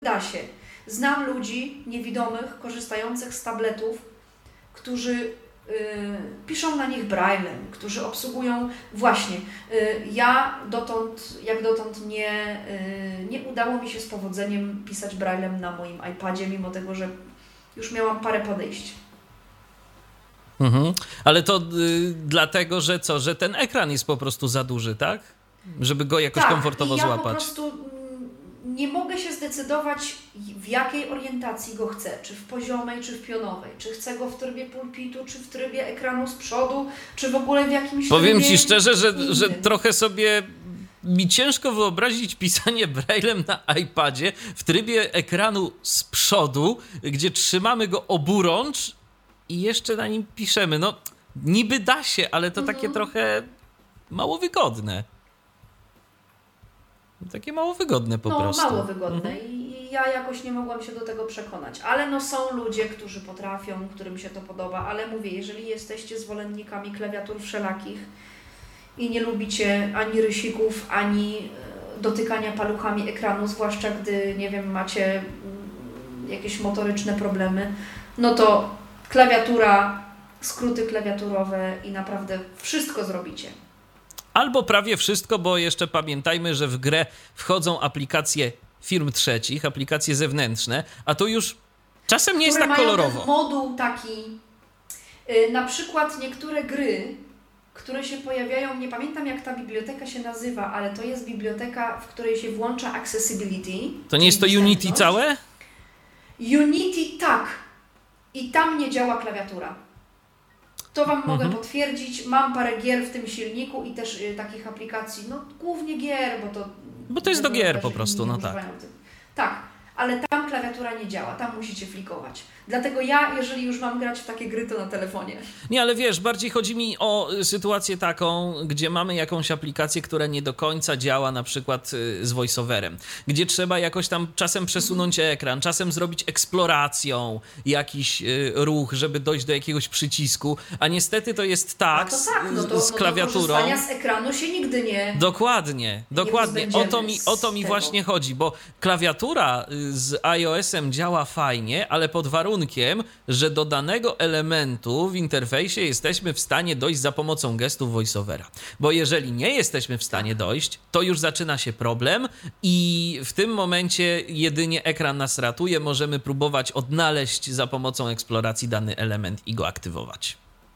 Da się. Znam ludzi niewidomych, korzystających z tabletów, którzy piszą na nich braillem, którzy obsługują właśnie. Ja jak dotąd nie udało mi się z powodzeniem pisać braillem na moim iPadzie, mimo tego, że już miałam parę podejść. Ale to dlatego, że co, że ten ekran jest po prostu za duży, tak? Żeby go jakoś komfortowo złapać. Ja po prostu nie mogę się zdecydować, w jakiej orientacji go chcę. Czy w poziomej, czy w pionowej. Czy chcę go w trybie pulpitu, czy w trybie ekranu z przodu, czy w ogóle w jakimś Powiem trybie Ci szczerze, innym. że trochę sobie mi ciężko wyobrazić pisanie braillem na iPadzie w trybie ekranu z przodu, gdzie trzymamy go oburącz i jeszcze na nim piszemy. No, niby da się, ale to takie trochę mało wygodne. Takie mało wygodne po prostu. Mało wygodne i ja jakoś nie mogłam się do tego przekonać. Ale są ludzie, którzy potrafią, którym się to podoba, ale mówię, jeżeli jesteście zwolennikami klawiatur wszelakich i nie lubicie ani rysików, ani dotykania paluchami ekranu, zwłaszcza gdy, nie wiem, macie jakieś motoryczne problemy, no to klawiatura, skróty klawiaturowe i naprawdę wszystko zrobicie. Albo prawie wszystko, bo jeszcze pamiętajmy, że w grę wchodzą aplikacje firm trzecich, aplikacje zewnętrzne, a to już czasem nie jest tak kolorowo. Mają ten moduł taki, na przykład niektóre gry, które się pojawiają, nie pamiętam jak ta biblioteka się nazywa, ale to jest biblioteka, w której się włącza accessibility. To nie jest to Unity całe? Unity tak. I tam nie działa klawiatura. To Wam mogę potwierdzić. Mam parę gier w tym silniku i też takich aplikacji, głównie gier, bo to jest do gier po prostu, tak. Tak, ale tam klawiatura nie działa, tam musicie flikować. Dlatego ja, jeżeli już mam grać w takie gry, to na telefonie. Nie, ale wiesz, bardziej chodzi mi o sytuację taką, gdzie mamy jakąś aplikację, która nie do końca działa, na przykład z voiceoverem, gdzie trzeba jakoś tam czasem przesunąć ekran, czasem zrobić eksploracją jakiś ruch, żeby dojść do jakiegoś przycisku, a niestety to jest tak, z klawiaturą. To korzystania z ekranu się nigdy nie... Dokładnie. O to mi właśnie chodzi, bo klawiatura z iOS-em działa fajnie, ale pod warunkiem, że do danego elementu w interfejsie jesteśmy w stanie dojść za pomocą gestów voiceovera. Bo jeżeli nie jesteśmy w stanie dojść, to już zaczyna się problem i w tym momencie jedynie ekran nas ratuje. Możemy próbować odnaleźć za pomocą eksploracji dany element i go aktywować.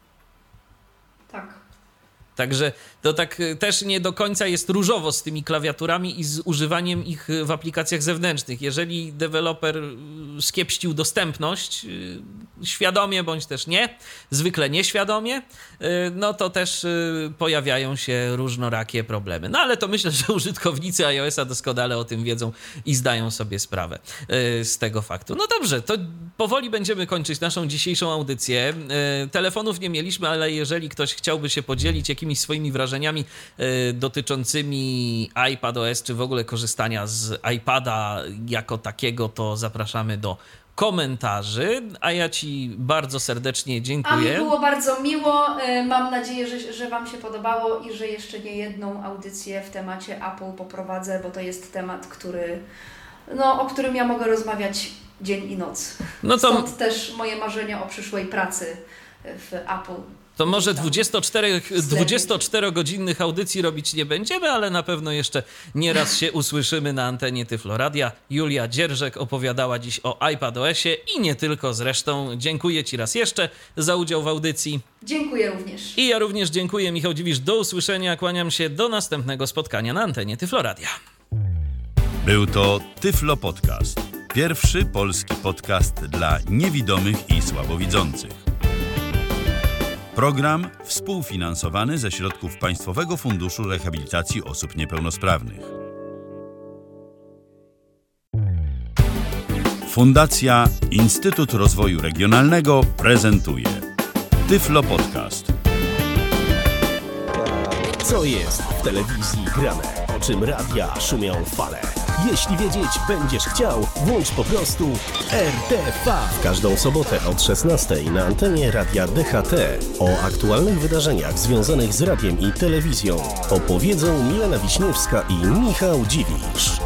Tak. Także to tak też nie do końca jest różowo z tymi klawiaturami i z używaniem ich w aplikacjach zewnętrznych. Jeżeli deweloper skiepścił dostępność, świadomie bądź też nie, zwykle nieświadomie, no to też pojawiają się różnorakie problemy. No ale to myślę, że użytkownicy iOS-a doskonale o tym wiedzą i zdają sobie sprawę z tego faktu. No dobrze, to powoli będziemy kończyć naszą dzisiejszą audycję. Telefonów nie mieliśmy, ale jeżeli ktoś chciałby się podzielić jakimiś swoimi wrażeniami dotyczącymi iPadOS, czy w ogóle korzystania z iPada jako takiego, to zapraszamy do komentarzy, a ja Ci bardzo serdecznie dziękuję. A mi było bardzo miło. Mam nadzieję, że Wam się podobało i że jeszcze nie jedną audycję w temacie Apple poprowadzę, bo to jest temat, o którym ja mogę rozmawiać dzień i noc. Stąd też moje marzenia o przyszłej pracy w Apple. To może 24-godzinnych audycji robić nie będziemy, ale na pewno jeszcze nieraz się usłyszymy na antenie Tyflo Radia. Julia Dzierżek opowiadała dziś o iPadOS-ie i nie tylko zresztą. Dziękuję Ci raz jeszcze za udział w audycji. Dziękuję również. I ja również dziękuję. Michał Dziwisz, do usłyszenia. Kłaniam się do następnego spotkania na antenie Tyflo Radia. Był to Tyflo Podcast. Pierwszy polski podcast dla niewidomych i słabowidzących. Program współfinansowany ze środków Państwowego Funduszu Rehabilitacji Osób Niepełnosprawnych. Fundacja Instytut Rozwoju Regionalnego prezentuje Tyflo Podcast. Co jest w telewizji grane? O czym radia szumią fale? Jeśli wiedzieć będziesz chciał, włącz po prostu RTV. W każdą sobotę od 16:00 na antenie Radia DHT o aktualnych wydarzeniach związanych z radiem i telewizją opowiedzą Milena Wiśniewska i Michał Dziwisz.